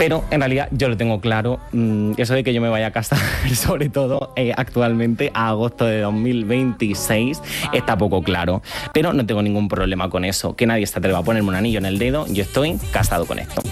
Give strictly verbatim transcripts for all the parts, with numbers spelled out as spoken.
Pero en realidad yo lo tengo claro, mmm, eso de que yo me vaya a casar, sobre todo eh, actualmente a agosto de dos mil veintiséis, está poco claro. Pero no tengo ningún problema con eso, que nadie se atreva a ponerme un anillo en el dedo, yo estoy casado con esto.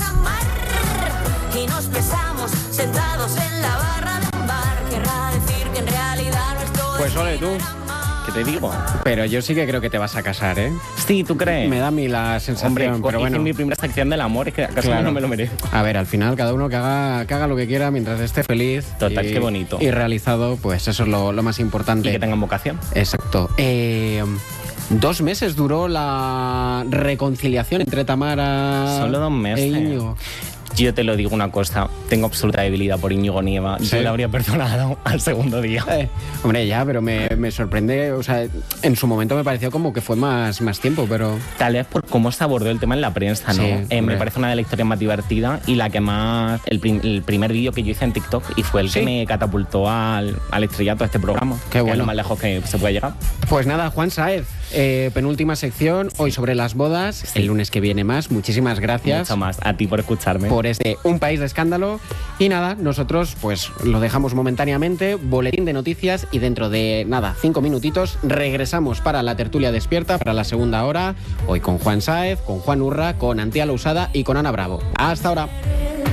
Y nos besamos sentados en la barra de un bar. Querrá decir que en realidad no estoy. Pues ole tú. ¿Qué te digo? Pero yo sí que creo que te vas a casar, ¿eh? Sí, ¿tú crees? Me da a mí la sensación, Hombre, pero bueno. mi primera sección del amor, es que acaso Claro. no me lo merezco. A ver, al final cada uno que haga, que haga lo que quiera mientras esté feliz. Total, y, qué bonito. Y realizado, pues eso es lo, lo más importante. Y que tengan vocación. Exacto. Eh, dos meses duró la reconciliación entre Tamara Solo dos meses. e Íñigo. Yo te lo digo una cosa, tengo absoluta debilidad por Íñigo Nieva. ¿Sí? Yo le habría perdonado al segundo día. Eh, hombre, ya, pero me, me sorprende, o sea, en su momento me pareció como que fue más, más tiempo, pero... Tal vez por cómo se abordó el tema en la prensa, ¿no? Sí, eh, me hombre. parece una de las historias más divertidas y la que más... El, prim- el primer vídeo que yo hice en TikTok y fue el ¿Sí? que me catapultó al, al estrellato de este programa. Qué Que bueno. es lo más lejos que se puede llegar. Pues nada, Juan Sáez, eh, penúltima sección, hoy sobre las bodas, Sí. el lunes que viene más. Muchísimas gracias Mucho más. A ti por escucharme. por este Un País de Escándalo. Y nada, nosotros pues lo dejamos momentáneamente, boletín de noticias, y dentro de nada, cinco minutitos, regresamos para la tertulia despierta, para la segunda hora, hoy con Juan Sáez, con Juan Urra, con Antía Lousada y con Ana Bravo. Hasta ahora.